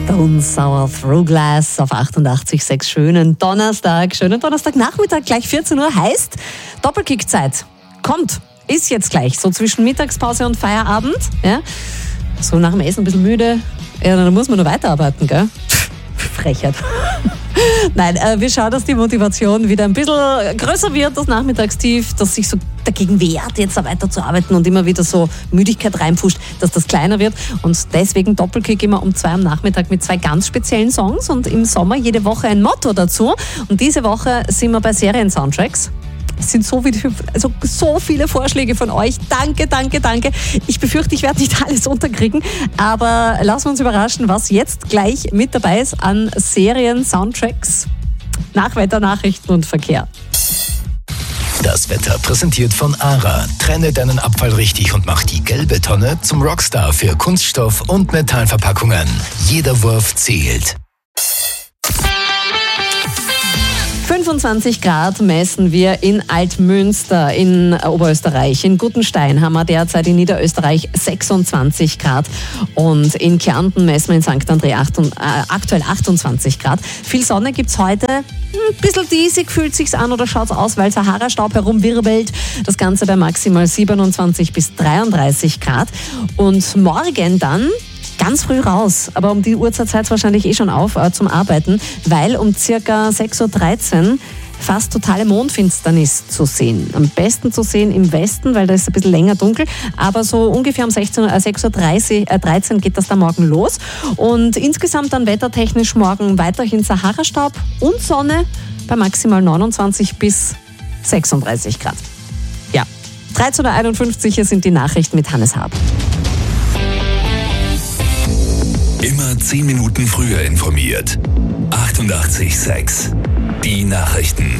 Stones Sour Through Glass auf 88,6. Schönen Donnerstagnachmittag, gleich 14 Uhr, heißt Doppelkick-Zeit. Kommt, ist jetzt gleich, so zwischen Mittagspause und Feierabend. Ja? So nach dem Essen ein bisschen müde, ja, dann muss man nur weiterarbeiten, gell? Frechheit. Nein, wir schauen, dass die Motivation wieder ein bisschen größer wird, das Nachmittagstief, dass sich so dagegen wehrt, jetzt weiter zu arbeiten und immer wieder so Müdigkeit reinpfuscht, dass das kleiner wird. Und deswegen Doppelkick immer um 2 am Nachmittag mit 2 ganz speziellen Songs und im Sommer jede Woche ein Motto dazu. Und diese Woche sind wir bei Serien-Soundtracks. Es sind so viele Vorschläge von euch. Danke. Ich befürchte, ich werde nicht alles unterkriegen. Aber lassen wir uns überraschen, was jetzt gleich mit dabei ist an Serien, Soundtracks, Nachwetter, Nachrichten und Verkehr. Das Wetter präsentiert von ARA. Trenne deinen Abfall richtig und mach die gelbe Tonne zum Rockstar für Kunststoff- und Metallverpackungen. Jeder Wurf zählt. 25 Grad messen wir in Altmünster in Oberösterreich. In Guttenstein haben wir derzeit in Niederösterreich 26 Grad. Und in Kärnten messen wir in St. André aktuell 28 Grad. Viel Sonne gibt es heute. Ein bisschen diesig fühlt sich's an oder schaut's aus, weil Sahara-Staub herumwirbelt. Das Ganze bei maximal 27 bis 33 Grad. Und morgen dann ganz früh raus, aber um die Uhrzeit seid ihr wahrscheinlich schon auf zum Arbeiten, weil um ca. 6.13 Uhr fast totale Mondfinsternis zu sehen. Am besten zu sehen im Westen, weil da ist ein bisschen länger dunkel, aber so ungefähr um 6.13 Uhr geht das dann morgen los. Und insgesamt dann wettertechnisch morgen weiterhin Sahara-Staub und Sonne bei maximal 29 bis 36 Grad. Ja, 13.51 Uhr, hier sind die Nachrichten mit Hannes Hab. Immer 10 Minuten früher informiert. 88,6. Die Nachrichten.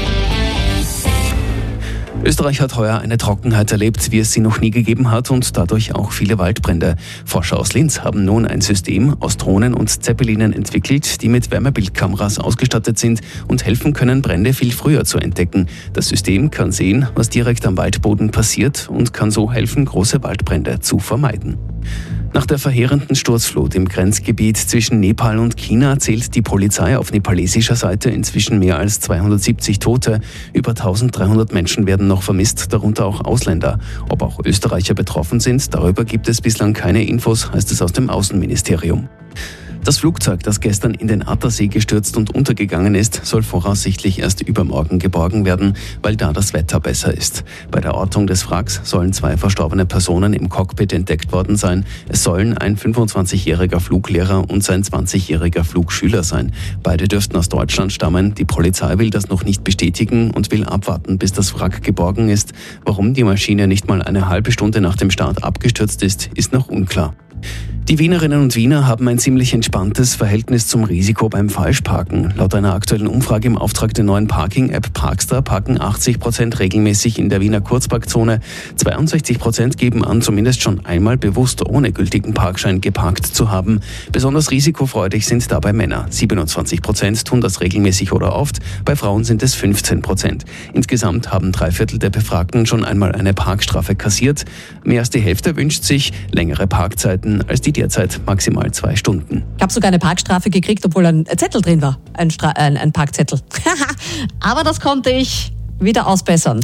Österreich hat heuer eine Trockenheit erlebt, wie es sie noch nie gegeben hat und dadurch auch viele Waldbrände. Forscher aus Linz haben nun ein System aus Drohnen und Zeppelinen entwickelt, die mit Wärmebildkameras ausgestattet sind und helfen können, Brände viel früher zu entdecken. Das System kann sehen, was direkt am Waldboden passiert und kann so helfen, große Waldbrände zu vermeiden. Nach der verheerenden Sturzflut im Grenzgebiet zwischen Nepal und China zählt die Polizei auf nepalesischer Seite inzwischen mehr als 270 Tote. Über 1300 Menschen werden noch vermisst, darunter auch Ausländer. Ob auch Österreicher betroffen sind, darüber gibt es bislang keine Infos, heißt es aus dem Außenministerium. Das Flugzeug, das gestern in den Attersee gestürzt und untergegangen ist, soll voraussichtlich erst übermorgen geborgen werden, weil da das Wetter besser ist. Bei der Ortung des Wracks sollen 2 verstorbene Personen im Cockpit entdeckt worden sein. Es sollen ein 25-jähriger Fluglehrer und sein 20-jähriger Flugschüler sein. Beide dürften aus Deutschland stammen. Die Polizei will das noch nicht bestätigen und will abwarten, bis das Wrack geborgen ist. Warum die Maschine nicht mal eine halbe Stunde nach dem Start abgestürzt ist, ist noch unklar. Die Wienerinnen und Wiener haben ein ziemlich entspanntes Verhältnis zum Risiko beim Falschparken. Laut einer aktuellen Umfrage im Auftrag der neuen Parking-App Parkstar parken 80% regelmäßig in der Wiener Kurzparkzone. 62% geben an, zumindest schon einmal bewusst ohne gültigen Parkschein geparkt zu haben. Besonders risikofreudig sind dabei Männer. 27% tun das regelmäßig oder oft, bei Frauen sind es 15%. Insgesamt haben 3/4 der Befragten schon einmal eine Parkstrafe kassiert. Mehr als die Hälfte wünscht sich längere Parkzeiten als die derzeit maximal 2 Stunden. Ich habe sogar eine Parkstrafe gekriegt, obwohl ein Zettel drin war. Ein Parkzettel. Aber das konnte ich wieder ausbessern.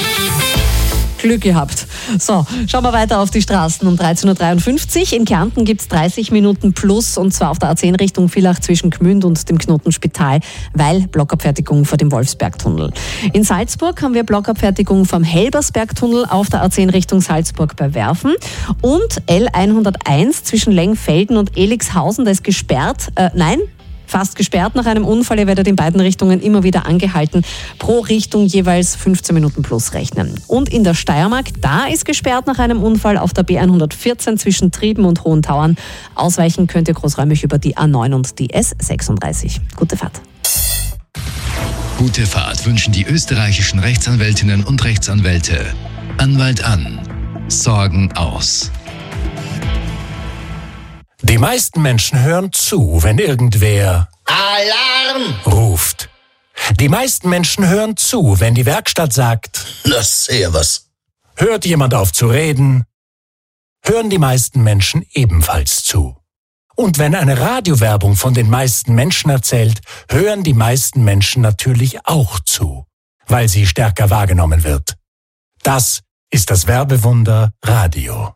Glück gehabt. So, schauen wir weiter auf die Straßen. Um 13.53 Uhr in Kärnten gibt es 30 Minuten plus, und zwar auf der A10 Richtung Villach zwischen Gmünd und dem Knotenspital, weil Blockabfertigung vor dem Wolfsbergtunnel. In Salzburg haben wir Blockabfertigung vom Helbersbergtunnel auf der A10 Richtung Salzburg bei Werfen. Und L101 zwischen Lengfelden und Elixhausen, da ist gesperrt. Fast gesperrt nach einem Unfall. Ihr werdet in beiden Richtungen immer wieder angehalten. Pro Richtung jeweils 15 Minuten plus rechnen. Und in der Steiermark, da ist gesperrt nach einem Unfall auf der B114 zwischen Trieben und Hohentauern. Ausweichen könnt ihr großräumig über die A9 und die S36. Gute Fahrt. Gute Fahrt wünschen die österreichischen Rechtsanwältinnen und Rechtsanwälte. Anwalt an. Sorgen aus. Die meisten Menschen hören zu, wenn irgendwer Alarm ruft. Die meisten Menschen hören zu, wenn die Werkstatt sagt, na servus. Hört jemand auf zu reden, hören die meisten Menschen ebenfalls zu. Und wenn eine Radiowerbung von den meisten Menschen erzählt, hören die meisten Menschen natürlich auch zu, weil sie stärker wahrgenommen wird. Das ist das Werbewunder Radio.